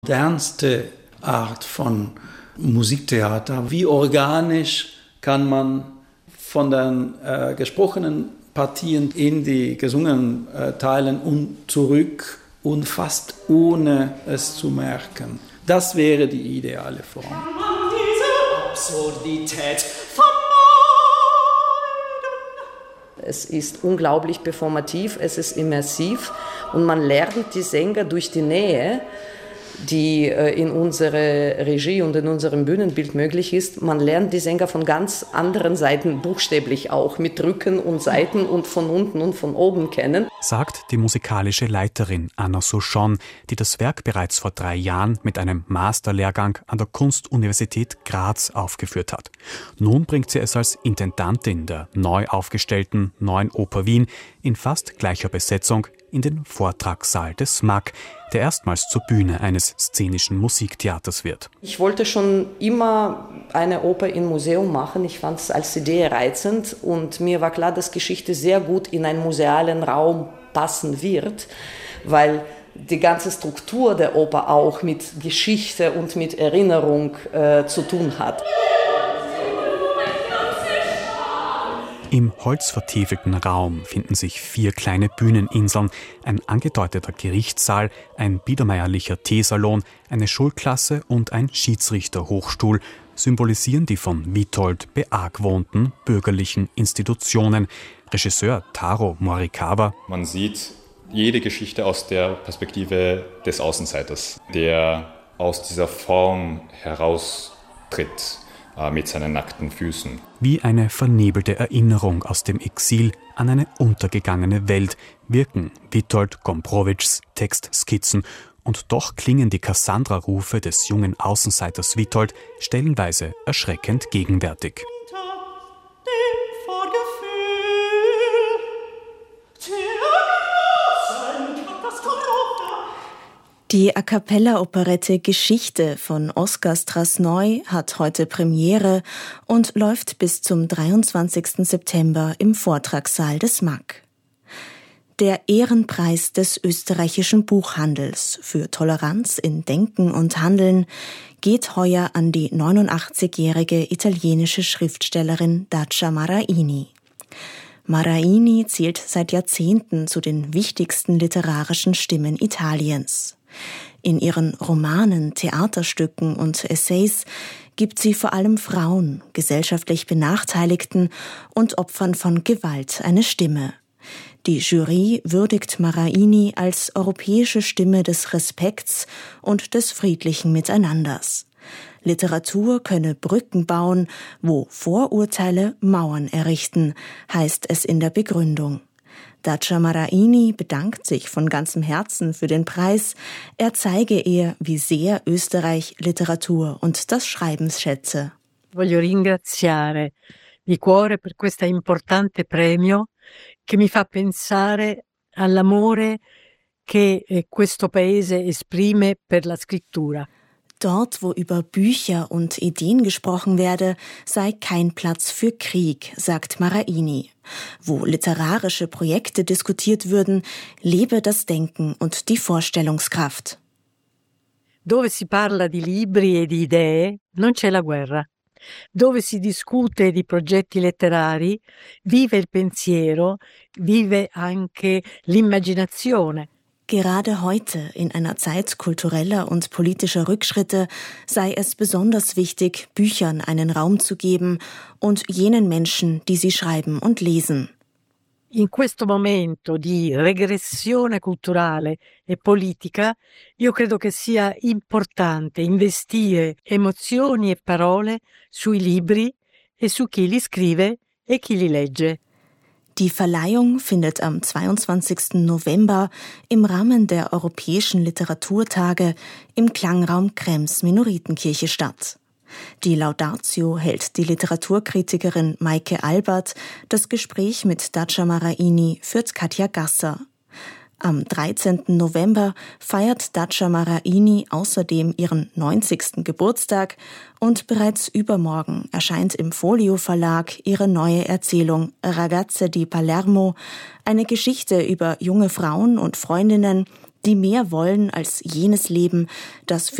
Modernste Art von Musiktheater. Wie organisch kann man von den gesprochenen Partien in die gesungenen Teilen und zurück und fast ohne es zu merken. Das wäre die ideale Form. Kann man diese Absurdität vermeiden? Es ist unglaublich performativ, es ist immersiv und man lernt die Sänger durch die Nähe, die in unserer Regie und in unserem Bühnenbild möglich ist. Man lernt die Sänger von ganz anderen Seiten, buchstäblich auch, mit Rücken und Seiten und von unten und von oben kennen. Sagt die musikalische Leiterin Anna Souchon, die das Werk bereits vor 3 Jahren mit einem Masterlehrgang an der Kunstuniversität Graz aufgeführt hat. Nun bringt sie es als Intendantin der neu aufgestellten Neuen Oper Wien in fast gleicher Besetzung in den Vortragssaal des MAG, der erstmals zur Bühne eines szenischen Musiktheaters wird. Ich wollte schon immer eine Oper im Museum machen. Ich fand es als Idee reizend und mir war klar, dass Geschichte sehr gut in einen musealen Raum passen wird, weil die ganze Struktur der Oper auch mit Geschichte und mit Erinnerung zu tun hat. Im holzvertiefelten Raum finden sich 4 kleine Bühneninseln, ein angedeuteter Gerichtssaal, ein biedermeierlicher Teesalon, eine Schulklasse und ein Schiedsrichterhochstuhl symbolisieren die von Witold beargwohnten bürgerlichen Institutionen. Regisseur Taro Morikawa: Man sieht jede Geschichte aus der Perspektive des Außenseiters, der aus dieser Form heraustritt. Mit seinen nackten Füßen. Wie eine vernebelte Erinnerung aus dem Exil an eine untergegangene Welt wirken Witold Gombrowicz' Textskizzen und doch klingen die Cassandra-Rufe des jungen Außenseiters Witold stellenweise erschreckend gegenwärtig. Die A-cappella-Operette Geschichte von Oskar Strasnoy hat heute Premiere und läuft bis zum 23. September im Vortragssaal des MAG. Der Ehrenpreis des österreichischen Buchhandels für Toleranz in Denken und Handeln geht heuer an die 89-jährige italienische Schriftstellerin Dacia Maraini. Maraini zählt seit Jahrzehnten zu den wichtigsten literarischen Stimmen Italiens. In ihren Romanen, Theaterstücken und Essays gibt sie vor allem Frauen, gesellschaftlich Benachteiligten und Opfern von Gewalt eine Stimme. Die Jury würdigt Maraini als europäische Stimme des Respekts und des friedlichen Miteinanders. Literatur könne Brücken bauen, wo Vorurteile Mauern errichten, heißt es in der Begründung. Dacia Maraini bedankt sich von ganzem Herzen für den Preis. Er zeige ihr, wie sehr Österreich Literatur und das Schreiben schätze. Voglio ringraziare di cuore per questo importante premio che mi fa pensare all'amore che questo paese esprime per la scrittura. Dort, wo über Bücher und Ideen gesprochen werde, sei kein Platz für Krieg, sagt Maraini. Wo literarische Projekte diskutiert würden, lebe das Denken und die Vorstellungskraft. Dove si parla di libri e di idee, non c'è la guerra. Dove si discute di progetti letterari, vive il pensiero, vive anche l'immaginazione. Gerade heute, in einer Zeit kultureller und politischer Rückschritte, sei es besonders wichtig, Büchern einen Raum zu geben und jenen Menschen, die sie schreiben und lesen. In questo momento di regressione culturale e politica, io credo che sia importante investire emozioni e parole sui libri e su chi li scrive e chi li legge. Die Verleihung findet am 22. November im Rahmen der Europäischen Literaturtage im Klangraum Krems Minoritenkirche statt. Die Laudatio hält die Literaturkritikerin Maike Albert, das Gespräch mit Dacia Maraini führt Katja Gasser. Am 13. November feiert Dacia Maraini außerdem ihren 90. Geburtstag und bereits übermorgen erscheint im Folio Verlag ihre neue Erzählung Ragazze di Palermo, eine Geschichte über junge Frauen und Freundinnen, die mehr wollen als jenes Leben, das